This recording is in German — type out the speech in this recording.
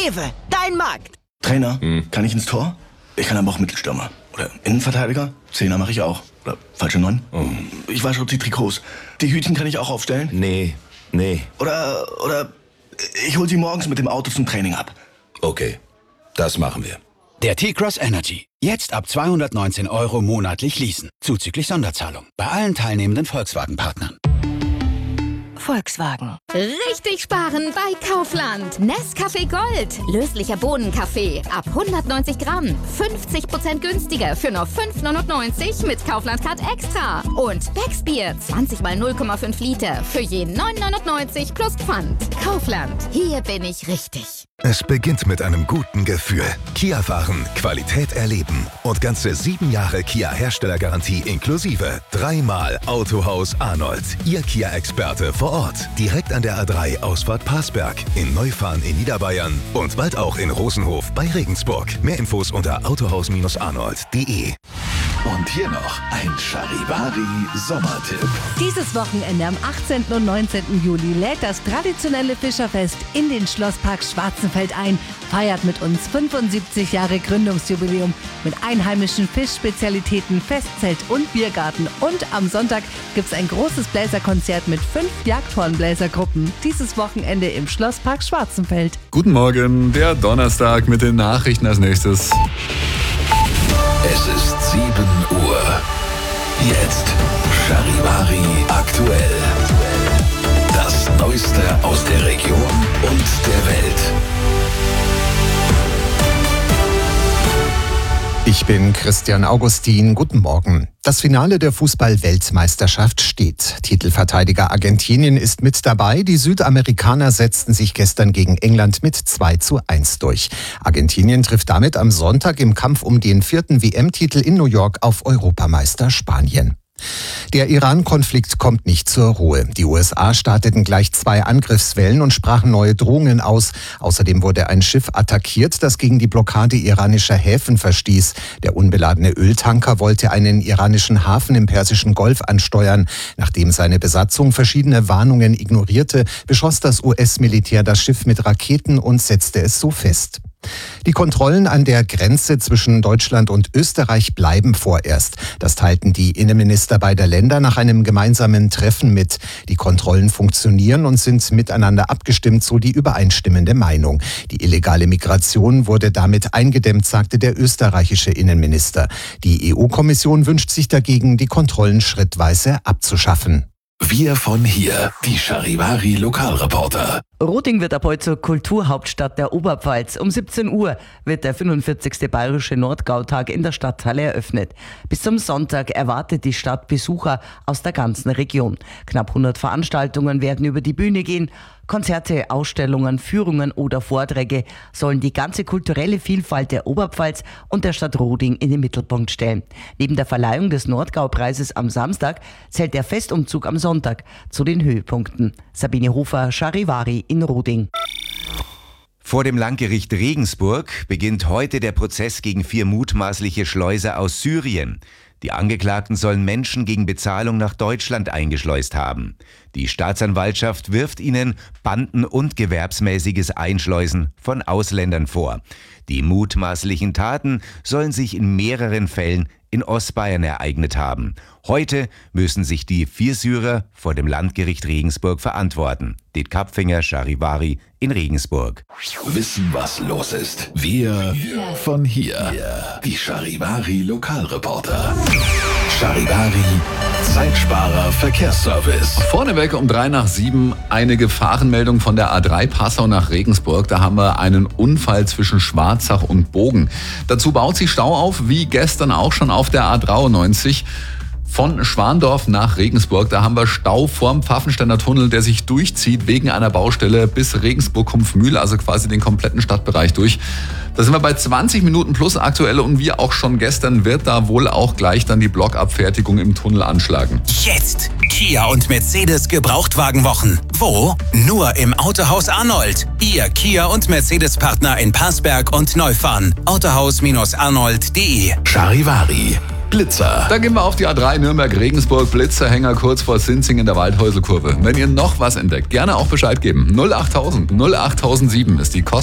Rewe, dein Markt. Trainer, kann ich ins Tor? Ich kann aber auch Mittelstürmer. Oder Innenverteidiger? Zehner mache ich auch. Oder falsche 9? Ich wasche auch die Trikots. Die Hütchen kann ich auch aufstellen? Nee. Oder ich hol sie morgens mit dem Auto zum Training ab. Okay, das machen wir. Der T-Cross Energy. Jetzt ab 219 € monatlich leasen. Zuzüglich Sonderzahlung. Bei allen teilnehmenden Volkswagen-Partnern. Volkswagen. Richtig sparen bei Kaufland. Nescafé Gold. Löslicher Bohnenkaffee. Ab 190 Gramm. 50% günstiger für nur 5,99 mit Kaufland Card Extra. Und Becksbier 20 mal 0,5 Liter für je 9,99 plus Pfand. Kaufland. Hier bin ich richtig. Es beginnt mit einem guten Gefühl. Kia fahren, Qualität erleben und ganze 7 Jahre Kia-Herstellergarantie inklusive. 3-mal Autohaus Arnold. Ihr Kia-Experte vor Ort. Direkt an der A3 Ausfahrt Parsberg. In Neufahren in Niederbayern und bald auch in Rosenhof bei Regensburg. Mehr Infos unter autohaus-arnold.de. Und hier noch ein Charivari-Sommertipp. Dieses Wochenende am 18. und 19. Juli lädt das traditionelle Fischerfest in den Schlosspark Schwarzenfeld ein. Feiert mit uns 75 Jahre Gründungsjubiläum mit einheimischen Fischspezialitäten, Festzelt und Biergarten. Und am Sonntag gibt's ein großes Bläserkonzert mit 5 Jagdhornbläsergruppen. Dieses Wochenende im Schlosspark Schwarzenfeld. Guten Morgen, der Donnerstag mit den Nachrichten als nächstes. Es ist 7 Uhr. Jetzt Charivari aktuell. Das Neueste aus der Region und der Welt. Ich bin Christian Augustin. Guten Morgen. Das Finale der Fußball-Weltmeisterschaft steht. Titelverteidiger Argentinien ist mit dabei. Die Südamerikaner setzten sich gestern gegen England mit 2:1 durch. Argentinien trifft damit am Sonntag im Kampf um den 4. WM-Titel in New York auf Europameister Spanien. Der Iran-Konflikt kommt nicht zur Ruhe. Die USA starteten gleich 2 Angriffswellen und sprachen neue Drohungen aus. Außerdem wurde ein Schiff attackiert, das gegen die Blockade iranischer Häfen verstieß. Der unbeladene Öltanker wollte einen iranischen Hafen im Persischen Golf ansteuern. Nachdem seine Besatzung verschiedene Warnungen ignorierte, beschoss das US-Militär das Schiff mit Raketen und setzte es so fest. Die Kontrollen an der Grenze zwischen Deutschland und Österreich bleiben vorerst. Das teilten die Innenminister beider Länder nach einem gemeinsamen Treffen mit. Die Kontrollen funktionieren und sind miteinander abgestimmt, so die übereinstimmende Meinung. Die illegale Migration wurde damit eingedämmt, sagte der österreichische Innenminister. Die EU-Kommission wünscht sich dagegen, die Kontrollen schrittweise abzuschaffen. Wir von hier, die Charivari-Lokalreporter. Roding wird ab heute zur Kulturhauptstadt der Oberpfalz. Um 17 Uhr wird der 45. Bayerische Nordgautag in der Stadthalle eröffnet. Bis zum Sonntag erwartet die Stadt Besucher aus der ganzen Region. Knapp 100 Veranstaltungen werden über die Bühne gehen. Konzerte, Ausstellungen, Führungen oder Vorträge sollen die ganze kulturelle Vielfalt der Oberpfalz und der Stadt Roding in den Mittelpunkt stellen. Neben der Verleihung des Nordgau-Preises am Samstag zählt der Festumzug am Sonntag zu den Höhepunkten. Sabine Hofer, Charivari in Roding. Vor dem Landgericht Regensburg beginnt heute der Prozess gegen 4 mutmaßliche Schleuser aus Syrien. Die Angeklagten sollen Menschen gegen Bezahlung nach Deutschland eingeschleust haben. Die Staatsanwaltschaft wirft ihnen Banden- und gewerbsmäßiges Einschleusen von Ausländern vor. Die mutmaßlichen Taten sollen sich in mehreren Fällen in Ostbayern ereignet haben. Heute müssen sich die 4 Syrer vor dem Landgericht Regensburg verantworten. Det Kapfinger, Charivari in Regensburg. Wissen, was los ist. Wir von hier. Die Charivari-Lokalreporter. Charivari, Zeitsparer Verkehrsservice. Vorneweg um 6:03 eine Gefahrenmeldung von der A3 Passau nach Regensburg. Da haben wir einen Unfall zwischen Schwarzach und Bogen. Dazu baut sich Stau auf, wie gestern auch schon auf der A93. Von Schwandorf nach Regensburg, da haben wir Stau vorm Pfaffensteiner Tunnel, der sich durchzieht wegen einer Baustelle bis Regensburg-Kumpfmühl, also quasi den kompletten Stadtbereich durch. Da sind wir bei 20 Minuten plus aktuell und wie auch schon gestern wird da wohl auch gleich dann die Blockabfertigung im Tunnel anschlagen. Jetzt Kia und Mercedes Gebrauchtwagenwochen. Wo? Nur im Autohaus Arnold. Ihr Kia und Mercedes Partner in Parsberg und Neufahren. Autohaus-arnold.de. Charivari. Blitzer. Da gehen wir auf die A3 Nürnberg-Regensburg, Blitzerhänger kurz vor Sinzing in der Waldhäuselkurve. Wenn ihr noch was entdeckt, gerne auch Bescheid geben. 08000 08007 ist die Kosten.